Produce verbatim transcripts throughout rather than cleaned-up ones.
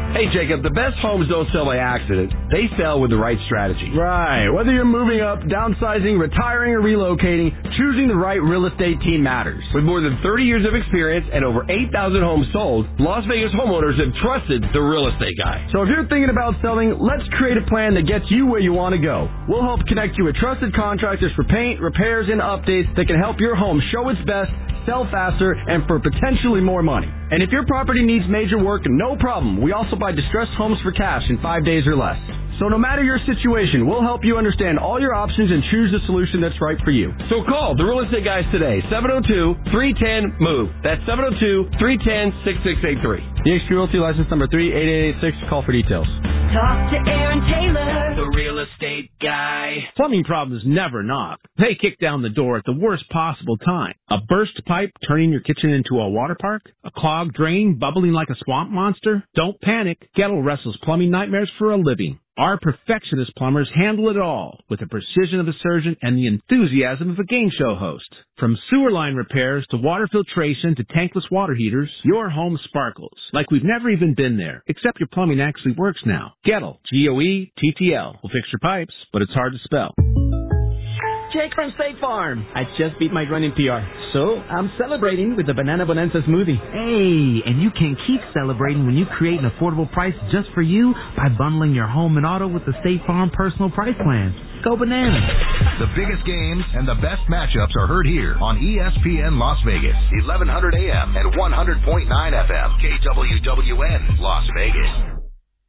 Hey, Jacob, the best homes don't sell by accident. They sell with the right strategy. Right. Whether you're moving up, downsizing, retiring, or relocating, choosing the right real estate team matters. With more than thirty years of experience and over eight thousand homes sold, Las Vegas homeowners have trusted the real estate guy. So if you're thinking about selling, let's create a plan that gets you where you want to go. We'll help connect you with trusted contractors for paint, repairs, and updates that can help your home show its best, sell faster, and for potentially more money. And if your property needs major work, no problem. We also buy distressed homes for cash in five days or less. So no matter your situation, we'll help you understand all your options and choose the solution that's right for you. So call the Real Estate Guys today, seven oh two, three one zero, M O V E. That's seven oh two, three one zero, six six eight three. E X P Realty license number three eight eight eight six. Call for details. Talk to Aaron Taylor, the Real Estate Guy. Plumbing problems never knock. They kick down the door at the worst possible time. A burst pipe turning your kitchen into a water park? A clogged drain bubbling like a swamp monster? Don't panic. Gettle wrestles plumbing nightmares for a living. Our perfectionist plumbers handle it all with the precision of a surgeon and the enthusiasm of a game show host. From sewer line repairs to water filtration to tankless water heaters, your home sparkles like we've never even been there, except your plumbing actually works now. Gettle, G O E T T L, will fix your pipes, but it's hard to spell. Jake from State Farm. I just beat my running P R, so I'm celebrating with the Banana Bonanza smoothie. Hey, and you can keep celebrating when you create an affordable price just for you by bundling your home and auto with the State Farm Personal Price Plan. Go bananas. The biggest games and the best matchups are heard here on E S P N Las Vegas, eleven hundred A M and one hundred point nine F M, K W W N, Las Vegas.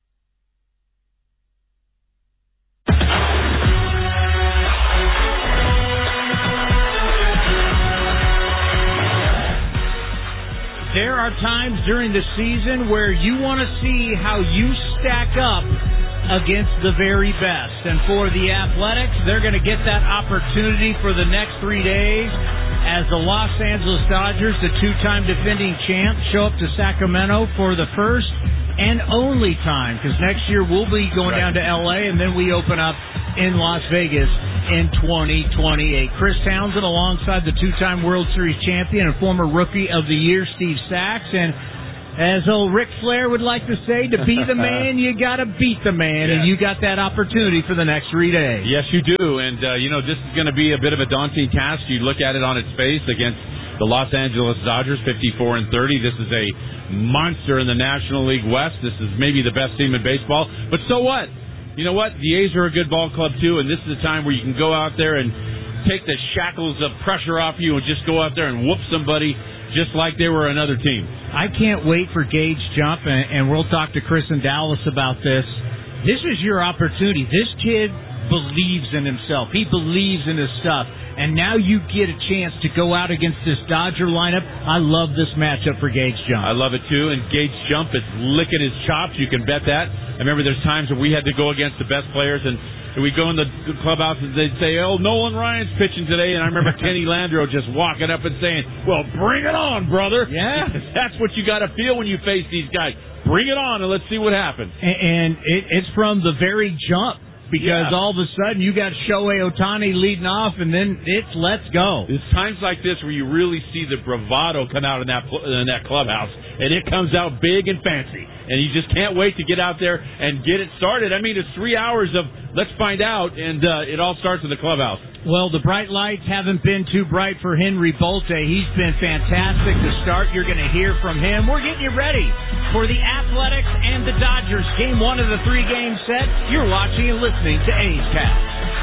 There are times during the season where you want to see how you stack up against the very best. And for the Athletics, they're going to get that opportunity for the next three days as the Los Angeles Dodgers, the two-time defending champs, show up to Sacramento for the first and only time, because next year we'll be going down to L A, and then we open up in Las Vegas in twenty twenty-eight. Chris Townsend alongside the two-time World Series champion and former Rookie of the Year, Steve Sachs. And as old Ric Flair would like to say, to be the man, you got to beat the man, yes. And you got that opportunity for the next three days. Yes, you do. And, uh, you know, this is going to be a bit of a daunting task. You look at it on its face against the Los Angeles Dodgers, fifty-four and thirty. This is a monster in the National League West. This is maybe the best team in baseball. But so what? You know what? The A's are a good ball club, too, and this is a time where you can go out there and take the shackles of pressure off you and just go out there and whoop somebody just like they were another team. I can't wait for Gage Jump, and, and we'll talk to Chris in Dallas about this. This is your opportunity. This kid believes in himself. He believes in his stuff. And now you get a chance to go out against this Dodger lineup. I love this matchup for Gage Jump. I love it, too. And Gage Jump is licking his chops. You can bet that. I remember there's times where we had to go against the best players, and we go in the clubhouse and they'd say, oh, Nolan Ryan's pitching today. And I remember Kenny Landreau just walking up and saying, well, bring it on, brother. Yeah. That's what you got to feel when you face these guys. Bring it on, and let's see what happens. And, and it, it's from the very jump. Because yeah. all of a sudden you got Shohei Ohtani leading off, and then it's let's go. It's times like this where you really see the bravado come out in that in that clubhouse, and it comes out big and fancy, and you just can't wait to get out there and get it started. I mean, it's three hours of let's find out, and uh, it all starts in the clubhouse. Well, the bright lights haven't been too bright for Henry Bolte. He's been fantastic to start. You're going to hear from him. We're getting you ready for the Athletics and the Dodgers. Game one of the three-game set. You're watching and listening to A's Cast.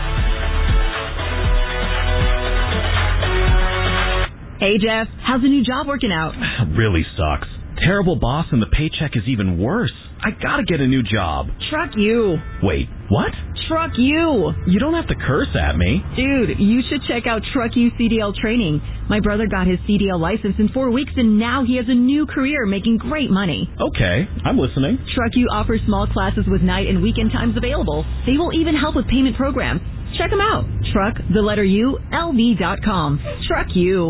Hey, Jeff. How's the new job working out? Really sucks. Terrible boss, and the paycheck is even worse. I gotta get a new job. Truck you. Wait, what? Truck you. You don't have to curse at me. Dude, you should check out Truck You C D L training. My brother got his C D L license in four weeks, and now he has a new career making great money. Okay, I'm listening. Truck You offers small classes with night and weekend times available. They will even help with payment programs. Check them out. Truck, the letter U, L V dot com. Truck You.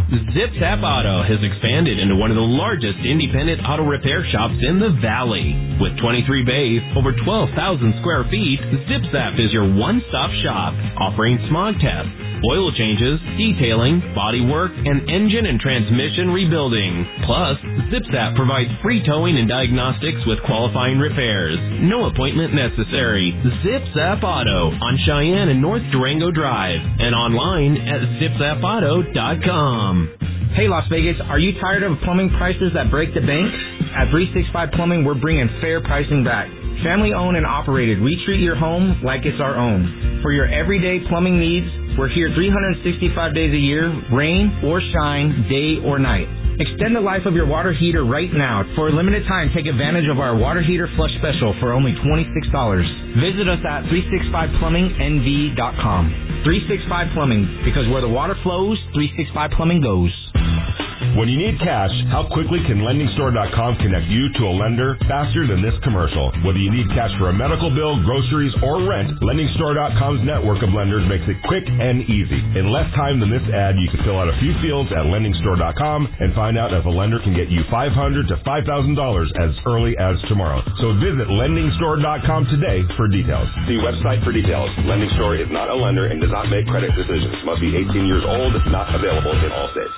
Zip Zap Auto has expanded into one of the largest independent auto repair shops in the Valley. With twenty-three bays, over twelve thousand square feet, Zip Zap is your one-stop shop, offering smog tests, oil changes, detailing, body work, and engine and transmission rebuilding. Plus, Zip Zap provides free towing and diagnostics with qualifying repairs. No appointment necessary. Zip Zap Auto on Cheyenne and North Durango Drive and online at zip zap auto dot com. Hey Las Vegas, are you tired of plumbing prices that break the bank? At three sixty-five Plumbing, we're bringing fair pricing back. Family owned and operated, we treat your home like it's our own. For your everyday plumbing needs, we're here three hundred sixty-five days a year, rain or shine, day or night. Extend the life of your water heater right now. For a limited time, take advantage of our water heater flush special for only twenty-six dollars. Visit us at three sixty-five plumbing n v dot com. three sixty-five Plumbing, because where the water flows, three sixty-five Plumbing goes. When you need cash, how quickly can lending store dot com connect you to a lender faster than this commercial? Whether you need cash for a medical bill, groceries, or rent, lending store dot com's network of lenders makes it quick and easy. In less time than this ad, you can fill out a few fields at lending store dot com and find out if a lender can get you five hundred dollars to five thousand dollars as early as tomorrow. So visit lending store dot com today for details. See website for details. Lending Store is not a lender and does not make credit decisions. Must be eighteen years old. Not available in all states.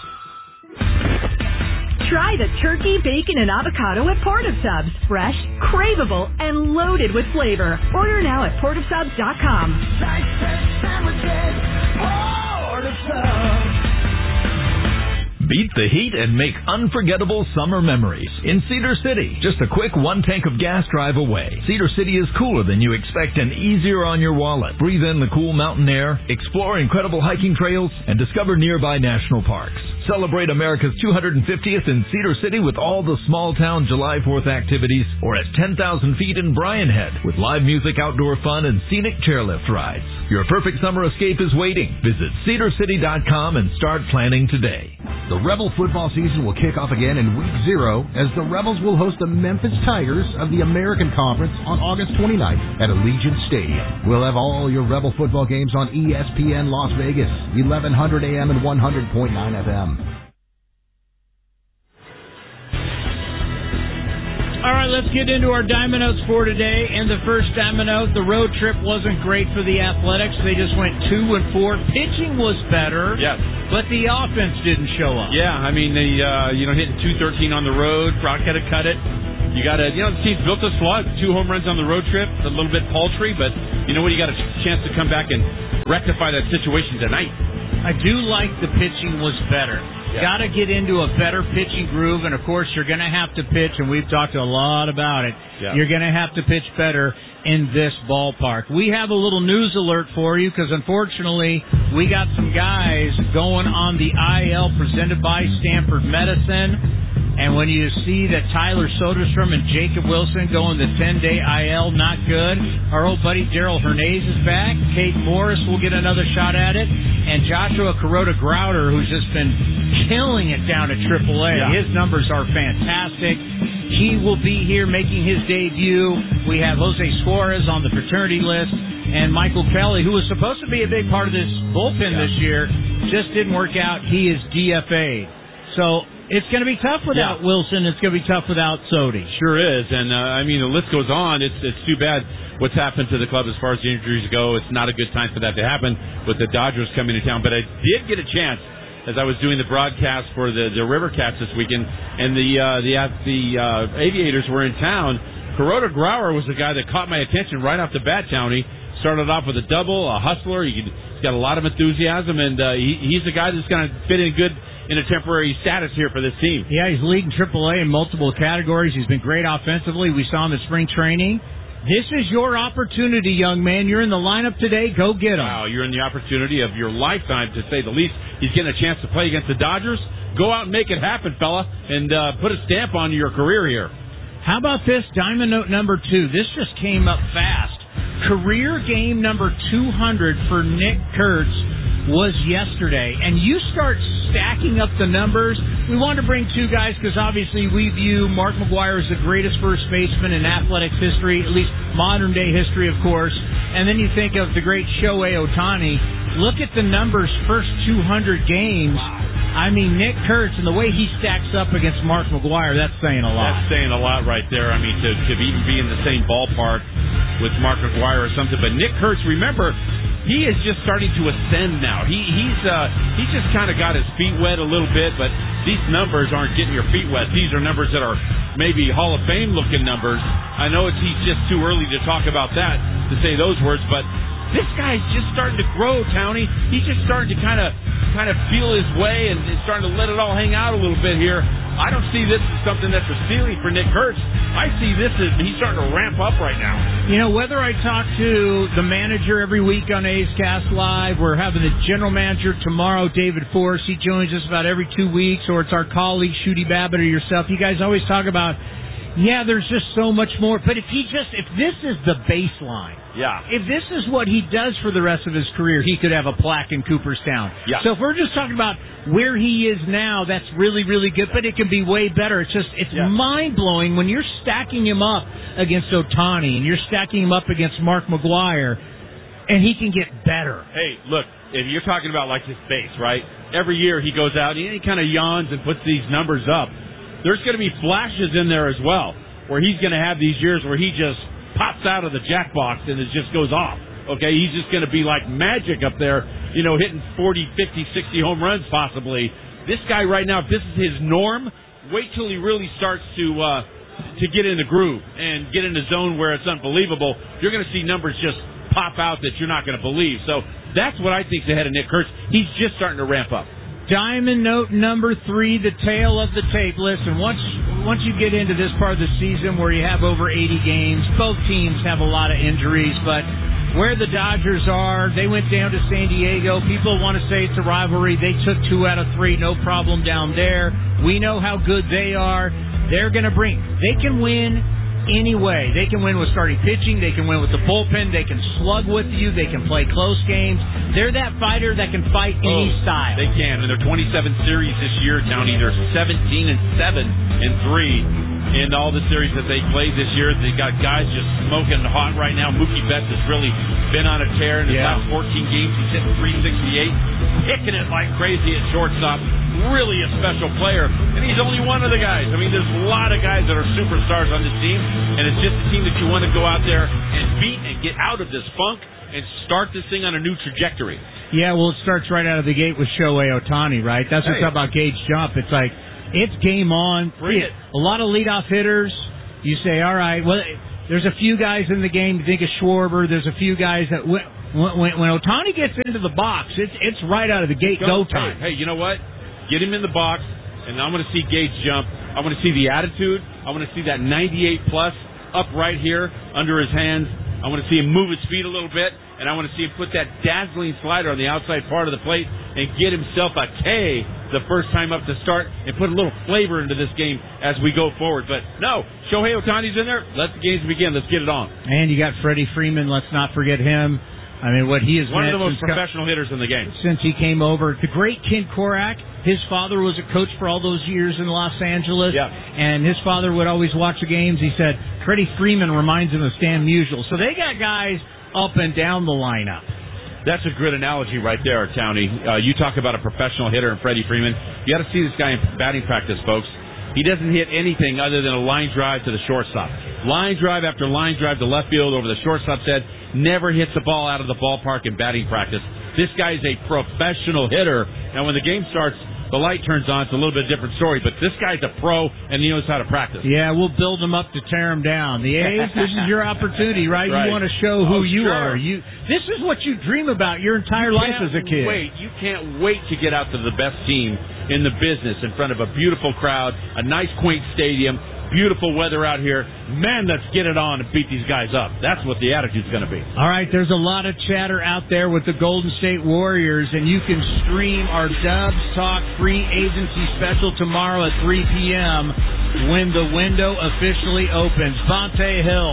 Try the turkey, bacon, and avocado at Port of Subs. Fresh, craveable, and loaded with flavor. Order now at port of subs dot com. Port of Subs. Beat the heat and make unforgettable summer memories in Cedar City. Just a quick one tank of gas drive away. Cedar City is cooler than you expect and easier on your wallet. Breathe in the cool mountain air, explore incredible hiking trails, and discover nearby national parks. Celebrate America's two hundred fiftieth in Cedar City with all the small-town July fourth activities, or at ten thousand feet in Bryan Head with live music, outdoor fun, and scenic chairlift rides. Your perfect summer escape is waiting. Visit cedar city dot com and start planning today. The Rebel football season will kick off again in week zero as the Rebels will host the Memphis Tigers of the American Conference on August twenty-ninth at Allegiant Stadium. We'll have all your Rebel football games on E S P N Las Vegas, eleven hundred A M and one hundred point nine F M. All right, let's get into our Diamond Notes for today. And the first Diamond Note, the road trip wasn't great for the Athletics. They just went two and four. Pitching was better, yes, but the offense didn't show up. Yeah, I mean, they uh, you know hitting two thirteen on the road. Brock had to cut it. You got to, you know, the team's built a slug. Two home runs on the road trip. A little bit paltry, but you know what? You got a chance to come back and rectify that situation tonight. I do like the pitching was better. Yeah. Got to get into a better pitching groove, and of course you're going to have to pitch, and we've talked a lot about it. Yeah. You're going to have to pitch better in this ballpark. We have a little news alert for you because unfortunately we got some guys going on the I L presented by Stanford Medicine. And when you see that Tyler Soderstrom and Jacob Wilson going the ten-day I L, not good. Our old buddy Daryl Hernandez is back. Kate Morris will get another shot at it. And Joshua Kuroda-Grouter, who's just been killing it down at triple A. Yeah. His numbers are fantastic. He will be here making his debut. We have Jose Suarez on the fraternity list. And Michael Kelly, who was supposed to be a big part of this bullpen yeah. this year, just didn't work out. He is D F A'd. So it's going to be tough without yeah. Wilson. It's going to be tough without Sodi. Sure is. And, uh, I mean, the list goes on. It's it's too bad what's happened to the club as far as the injuries go. It's not a good time for that to happen with the Dodgers coming to town. But I did get a chance as I was doing the broadcast for the, the River Cats this weekend, and the uh, the the uh, Aviators were in town. Kuroda-Grouter was the guy that caught my attention right off the bat, Townie. Started off with a double, a hustler. He, he's got a lot of enthusiasm, and uh, he, he's the guy that's going to fit in good in a temporary status here for this team. Yeah, he's leading triple A in multiple categories. He's been great offensively. We saw him in spring training. This is your opportunity, young man. You're in the lineup today. Go get him. Wow, you're in the opportunity of your lifetime, to say the least. He's getting a chance to play against the Dodgers. Go out and make it happen, fella, and uh, put a stamp on your career here. How about this? Diamond Note number two. This just came up fast. Career game number two hundred for Nick Kurtz was yesterday, and you start stacking up the numbers. We wanted to bring two guys because obviously we view Mark McGwire as the greatest first baseman in athletics history, at least modern day history, of course. And then you think of the great Shohei Ohtani. Look at the numbers, first two hundred games. I mean, Nick Kurtz and the way he stacks up against Mark McGwire, that's saying a lot. That's saying a lot right there. I mean, to, to even be in the same ballpark with Mark McGwire or something. But Nick Kurtz, remember, he is just starting to ascend now. He he's uh, he's just kind of got his feet wet a little bit, but these numbers aren't getting your feet wet. These are numbers that are maybe Hall of Fame looking numbers. I know it's he's just too early to talk about that, to say those words, but this guy's just starting to grow, Townie. He's just starting to kind of kind of feel his way and is starting to let it all hang out a little bit here. I don't see this as something that's a ceiling for Nick Kurtz. I see this as he's starting to ramp up right now. You know, whether I talk to the manager every week on A's Cast Live, we're having the general manager tomorrow, David Force. He joins us about every two weeks, or it's our colleague, Shooty Babbitt, or yourself. You guys always talk about, yeah, there's just so much more. But if he just, if this is the baseline, yeah. If this is what he does for the rest of his career, he could have a plaque in Cooperstown. Yeah. So if we're just talking about where he is now, that's really, really good, but it can be way better. It's just, it's yeah. mind-blowing when you're stacking him up against Ohtani and you're stacking him up against Mark McGwire, and he can get better. Hey, look, if you're talking about like his base, right? Every year he goes out and he kind of yawns and puts these numbers up. There's going to be flashes in there as well, where he's going to have these years where he just pops out of the jackbox and it just goes off. Okay, he's just going to be like magic up there, you know, hitting forty, fifty, sixty home runs possibly. This guy right now, if this is his norm, wait till he really starts to uh, to get in the groove and get in the zone where it's unbelievable. You're going to see numbers just pop out that you're not going to believe. So that's what I think's ahead of Nick Kurtz. He's just starting to ramp up. Diamond note number three, the tail of the tape. Listen, once once you get into this part of the season where you have over eighty games, both teams have a lot of injuries, but where the Dodgers are, they went down to San Diego. People want to say it's a rivalry. They took two out of three, no problem down there. We know how good they are. They're going to bring, they can win anyway. They can win with starting pitching. They can win with the bullpen. They can slug with you. They can play close games. They're that fighter that can fight any oh, style. They can. And they're twenty-seven series this year, Townie. They're seventeen and seven and three in all the series that they played this year. They got guys just smoking hot right now. Mookie Betts has really been on a tear in his yeah. last fourteen games. He's hitting three sixty-eight, kicking it like crazy at shortstop. Really a special player, and he's only one of the guys. I mean, there's a lot of guys that are superstars on this team, and it's just a team that you want to go out there and beat and get out of this funk and start this thing on a new trajectory. Yeah, well, it starts right out of the gate with Shohei Ohtani, right? That's what's hey. up about Gage Jump. It's like, it's game on. Bring it. A lot of leadoff hitters. You say, all right, well, there's a few guys in the game. You think of Schwarber. There's a few guys that when when, when Ohtani gets into the box, it's it's right out of the gate go, go time. Hey, hey, you know what? Get him in the box, and I'm going to see Gage Jump. I want to see the attitude. I want to see that ninety-eight plus up right here under his hands. I want to see him move his feet a little bit, and I want to see him put that dazzling slider on the outside part of the plate and get himself a K the first time up to start and put a little flavor into this game as we go forward. But no, Shohei Ohtani's in there. Let the games begin. Let's get it on. And you got Freddie Freeman. Let's not forget him. I mean, what he is one of the most professional hitters in the game since he came over. The great Ken Korak. His father was a coach for all those years in Los Angeles, yeah. and his father would always watch the games. He said Freddie Freeman reminds him of Stan Musial. So they got guys up and down the lineup. That's a good analogy right there, Townie. Uh, you talk about a professional hitter in Freddie Freeman. You got to see this guy in batting practice, folks. He doesn't hit anything other than a line drive to the shortstop. Line drive after line drive to left field over the shortstop's head. Never hits the ball out of the ballpark in batting practice. This guy is a professional hitter. Now, when the game starts, the light turns on. It's a little bit different story. But this guy's a pro, and he knows how to practice. Yeah, we'll build him up to tear him down. The A's, this is your opportunity, right? right. You want to show who oh, you sure. are. You. This is what you dream about your entire you life as a kid. Wait, you can't wait to get out to the best team in the business in front of a beautiful crowd, a nice, quaint stadium, beautiful weather out here. Man, let's get it on and beat these guys up. That's what the attitude's going to be. All right, there's a lot of chatter out there with the Golden State Warriors, and you can stream our Dubs Talk free agency special tomorrow at three p.m. when the window officially opens. Vontae Hill,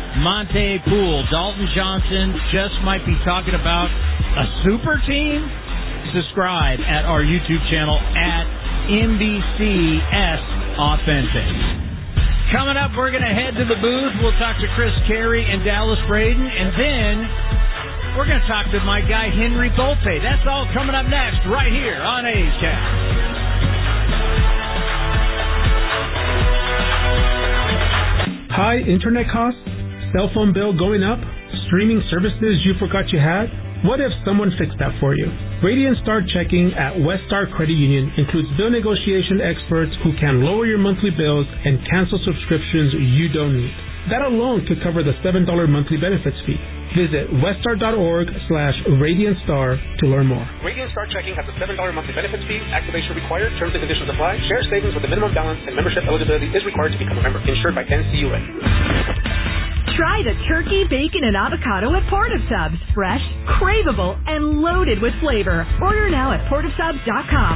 Monte Poole, Dalton Johnson just might be talking about a super team. Subscribe at our YouTube channel at N B C S Authentic. Coming up, we're going to head to the booth. We'll talk to Chris Carey and Dallas Braden, and then We're going to talk to my guy, Henry Bolte. That's all coming up next right here on A's Cast. High internet costs? Cell phone bill going up? Streaming services you forgot you had? What if someone fixed that for you? Radiant Star Checking at West Star Credit Union includes bill negotiation experts who can lower your monthly bills and cancel subscriptions you don't need. That alone could cover the seven dollars monthly benefits fee. Visit weststar.org slash Radiant Star to learn more. Radiant Star Checking has a seven dollars monthly benefits fee. Activation required. Terms and conditions apply. Share savings with a minimum balance and membership eligibility is required to become a member. Insured by N C U A. Try the turkey, bacon, and avocado at Port of Subs. Fresh, craveable, and loaded with flavor. Order now at port of subs dot com.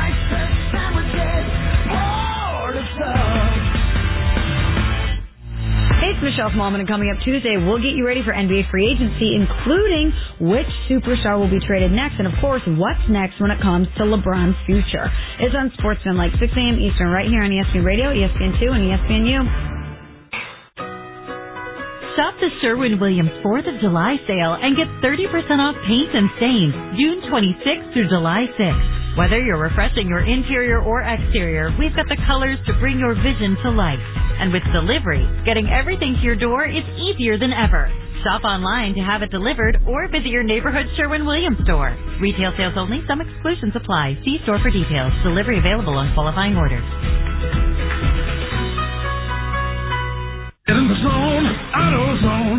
Hey, it's Michelle Smallman, and coming up Tuesday, we'll get you ready for N B A free agency, including which superstar will be traded next, and of course, what's next when it comes to LeBron's future. It's on Sportsman, like six a.m. Eastern, right here on E S P N Radio, E S P N two, and E S P N U. Shop the Sherwin-Williams fourth of July sale and get thirty percent off paint and stains June twenty-sixth through July sixth. Whether you're refreshing your interior or exterior, we've got the colors to bring your vision to life. And with delivery, getting everything to your door is easier than ever. Shop online to have it delivered or visit your neighborhood Sherwin-Williams store. Retail sales only. Some exclusions apply. See store for details. Delivery available on qualifying orders. Get in the zone, AutoZone.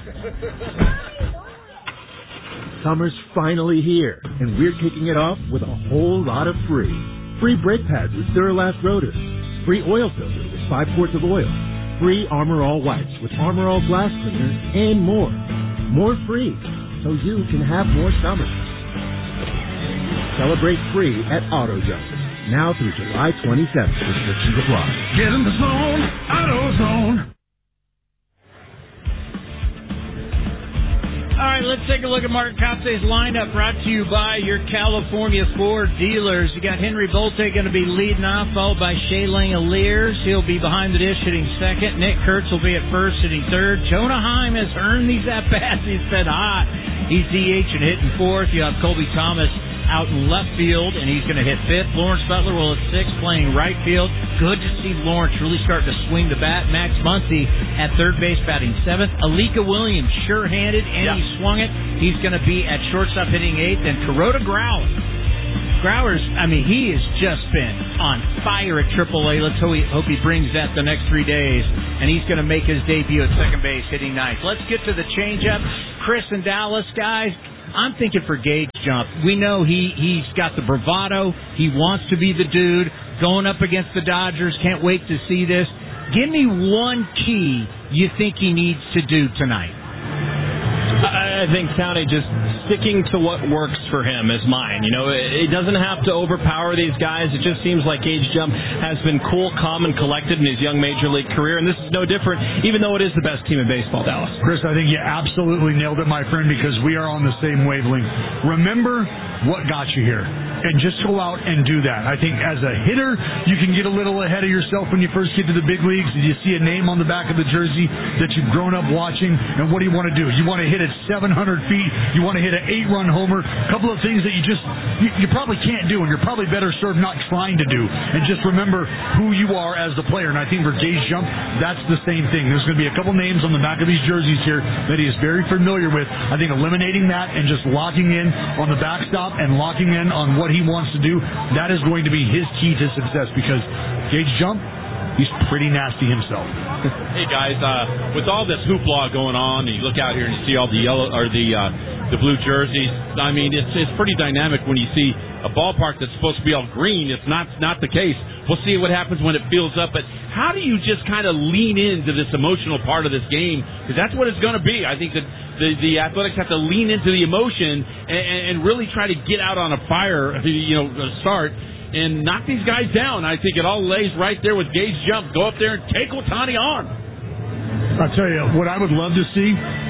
Summer's finally here, and we're kicking it off with a whole lot of free. Free brake pads with Duralast rotors. Free oil filter with five quarts of oil. Free Armor All wipes with Armor All glass cleaner, and more. More free, so you can have more summer. Celebrate free at AutoZone. Now through July twenty-seventh. Restrictions apply. Get in the zone, AutoZone. All right, let's take a look at Mark Kotze's lineup, brought to you by your California Ford dealers. You got Henry Bolte going to be leading off, followed by Shea Langoliers. He'll be behind the dish hitting second. Nick Kurtz will be at first hitting third. Jonah Heim has earned these at-bats. He's been hot. He's D H and hitting fourth. You have Colby Thomas out in left field, and he's going to hit fifth. Lawrence Butler will hit sixth, playing right field. Good to see Lawrence really starting to swing the bat. Max Muncy at third base, batting seventh. Alika Williams, sure-handed, and yeah. he swung it. He's going to be at shortstop, hitting eighth. And Kuroda Growler. Growler's, I mean, he has just been on fire at triple A. Let's hope he, hope he brings that the next three days. And he's going to make his debut at second base, hitting ninth. Let's get to the changeup. Chris in Dallas, guys. I'm thinking for Gage Jump. We know he, he's got the bravado. He wants to be the dude going up against the Dodgers. Can't wait to see this. Give me one key you think he needs to do tonight. I think, Townie, just sticking to what works for him is mine. You know, it doesn't have to overpower these guys. It just seems like Gage Jump has been cool, calm, and collected in his young major league career, and this is no different, even though it is the best team in baseball, Dallas. Chris, I think you absolutely nailed it, my friend, because we are on the same wavelength. Remember what got you here, and just go out and do that. I think as a hitter, you can get a little ahead of yourself when you first get to the big leagues, and you see a name on the back of the jersey that you've grown up watching, and what do you want to do? You want to hit it seven hundred feet, you want to hit an eight-run homer, a couple of things that you just, you, you probably can't do, and you're probably better served not trying to do, and just remember who you are as the player, and I think for Gage Jump, that's the same thing. There's going to be a couple names on the back of these jerseys here that he is very familiar with. I think eliminating that and just locking in on the backstop and locking in on what he wants to do, that is going to be his key to success, because Gage Jump, he's pretty nasty himself. Hey guys, uh, with all this hoopla going on, and you look out here and you see all the yellow or the uh, the blue jerseys. I mean, it's it's pretty dynamic when you see a ballpark that's supposed to be all green. It's not not the case. We'll see what happens when it fills up. But how do you just kind of lean into this emotional part of this game? Because that's what it's going to be. I think that the the Athletics have to lean into the emotion and, and really try to get out on a fire, you know, start. And knock these guys down. I think it all lays right there with Gage Jump. Go up there and take Ohtani on. I'll tell you, what I would love to see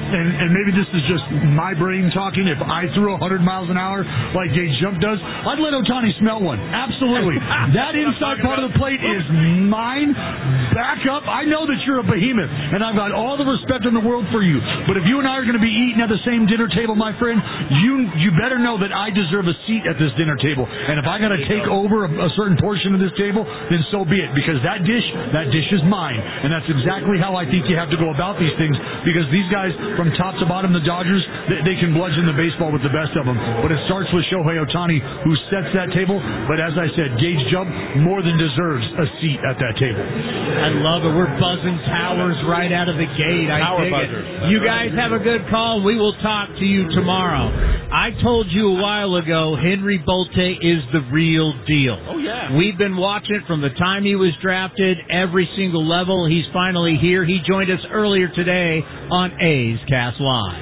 and, and maybe this is just my brain talking, if I threw one hundred miles an hour like Gage Jump does, I'd let Ohtani smell one. Absolutely. That inside part of the plate is mine. Back up. I know that you're a behemoth, and I've got all the respect in the world for you. But if you and I are going to be eating at the same dinner table, my friend, you you better know that I deserve a seat at this dinner table. And if I got to take over a, a certain portion of this table, then so be it. Because that dish, that dish is mine. And that's exactly how I think you have to go about these things. Because these guys, from top to bottom, the Dodgers, they, they can bludgeon the baseball with the best of them. But it starts with Shohei Ohtani, who sets that table. But as I said, Gage Jump more than deserves a seat at that table. I love it. We're buzzing towers right out of the gate. I Tower dig buzzer. it. You guys have a good call. We will talk to you tomorrow. I told you a while ago, Henry Bolte is the real deal. Oh, yeah. We've been watching it from the time he was drafted, every single level. He's finally here. He joined us earlier today on A's Cast Live.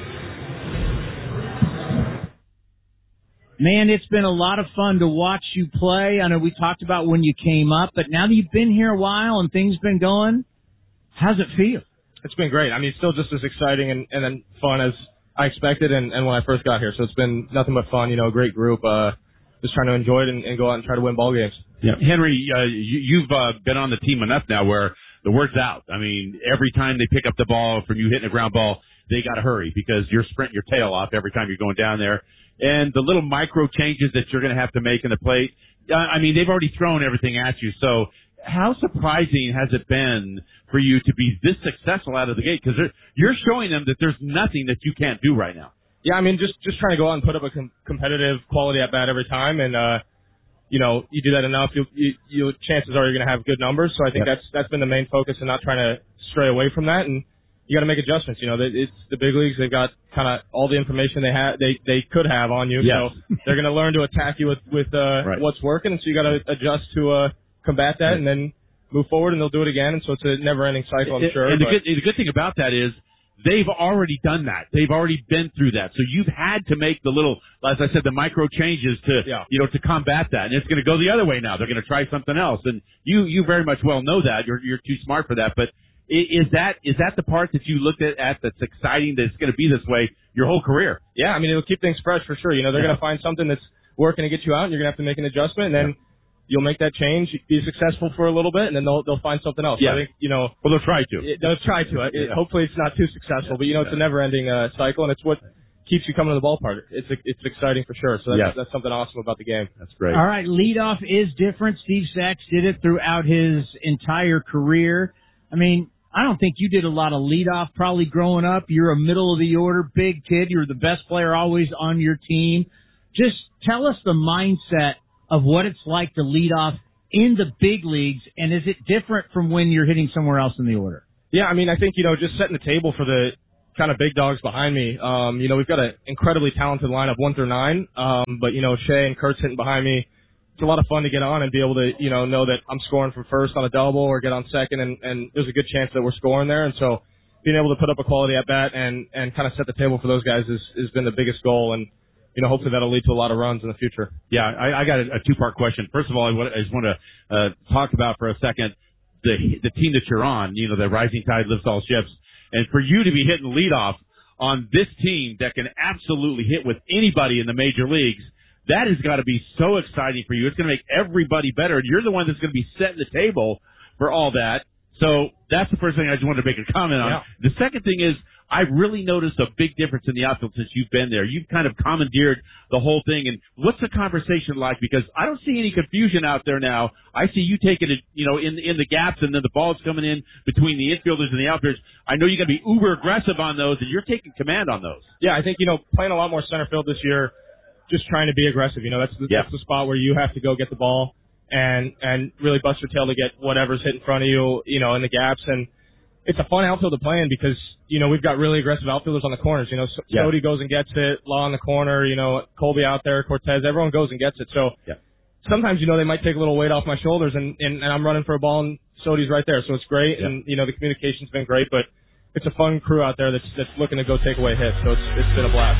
Man, it's been a lot of fun to watch you play. I know we talked about when you came up, but now that you've been here a while and things been going, how's it feel? It's been great. I mean, it's still just as exciting and, and then fun as I expected and, and when I first got here. So it's been nothing but fun, you know, a great group. Uh, just trying to enjoy it and, and go out and try to win ball games. Yeah. Henry, uh, you, you've uh, been on the team enough now where the word's out. I mean, every time they pick up the ball from you hitting a ground ball, they got to hurry because you're sprinting your tail off every time you're going down there. And the little micro changes that you're going to have to make in the plate, uh, I mean, they've already thrown everything at you. So how surprising has it been for you to be this successful out of the gate? Because you're showing them that there's nothing that you can't do right now. Yeah, I mean, just just trying to go out and put up a com- competitive quality at bat every time, and uh, you know, you do that enough, you you, you chances are you're going to have good numbers. So I think yep. that's that's been the main focus, and not trying to stray away from that. And you got to make adjustments. You know, it's the big leagues. They've got kind of all the information they have, they they could have on you. Yes. So they're going to learn to attack you with with uh, right. what's working, and so you got to adjust to uh, combat that, and then move forward, and they'll do it again. And so it's a never-ending cycle, I'm sure. And the but. good, the good thing about that is they've already done that. They've already been through that. So you've had to make the little, as I said, the micro changes to, yeah. you know, to combat that. And it's going to go the other way now. They're going to try something else. And you, you very much well know that. You're, you're too smart for that. But is that, is that the part that you looked at, at that's exciting, that it's going to be this way your whole career? Yeah, I mean, it'll keep things fresh for sure. You know, they're yeah. going to find something that's working to get you out, and you're going to have to make an adjustment, and then yeah. you'll make that change, be successful for a little bit, and then they'll they'll find something else. Yeah. I think, you know, well, they'll try to. It, they'll try to. It, yeah. Hopefully, it's not too successful, but you know, it's a never-ending uh, cycle, and it's what keeps you coming to the ballpark. It's it's exciting for sure. So that's, yeah. that's something awesome about the game. That's great. All right, leadoff is different. Steve Sachs did it throughout his entire career. I mean, I don't think you did a lot of leadoff probably growing up. You're a middle of the order big kid. You're the best player always on your team. Just tell us the mindset of what it's like to lead off in the big leagues, and is it different from when you're hitting somewhere else in the order? Yeah, I mean, I think, you know, just setting the table for the kind of big dogs behind me. Um, you know, we've got an incredibly talented lineup, one through nine, um, but, you know, Shea and Kurt's hitting behind me. It's a lot of fun to get on and be able to, you know, know that I'm scoring from first on a double or get on second, and, and there's a good chance that we're scoring there. And so being able to put up a quality at bat and, and kind of set the table for those guys is, has been the biggest goal. And, you know, hopefully that'll lead to a lot of runs in the future. Yeah, I, I got a, a two-part question. First of all, I, want, I just want to uh, talk about for a second the the team that you're on. You know, the rising tide lifts all ships. And for you to be hitting leadoff on this team that can absolutely hit with anybody in the major leagues, that has got to be so exciting for you. It's going to make everybody better. And you're the one that's going to be setting the table for all that. So that's the first thing I just wanted to make a comment on. Yeah. The second thing is, I've really noticed a big difference in the outfield since you've been there. You've kind of commandeered the whole thing. And what's the conversation like? Because I don't see any confusion out there now. I see you taking it, you know, in in the gaps, and then the ball's coming in between the infielders and the outfielders. I know you got to be uber aggressive on those, and you're taking command on those. Yeah, I think, you know, playing a lot more center field this year, just trying to be aggressive. You know, that's the, yeah. that's the spot where you have to go get the ball and and really bust your tail to get whatever's hit in front of you, you know, in the gaps. And it's a fun outfield to play in because, you know, we've got really aggressive outfielders on the corners. You know, yeah. Sodi goes and gets it, Law in the corner, you know, Colby out there, Cortez, everyone goes and gets it. So yeah. sometimes, you know, they might take a little weight off my shoulders, and, and, and I'm running for a ball, and Sodi's right there. So it's great, yeah. and, you know, the communication's been great, but it's a fun crew out there that's that's looking to go take away hits. So it's it's been a blast.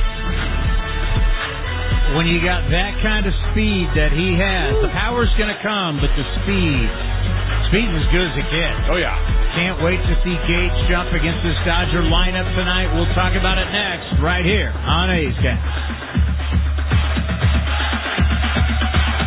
When you got that kind of speed that he has, the power's going to come, but the speed, speed's as good as it gets. Oh, yeah. can't wait to see Gage jump against this Dodger lineup tonight. We'll talk about it next, right here on A's Cast.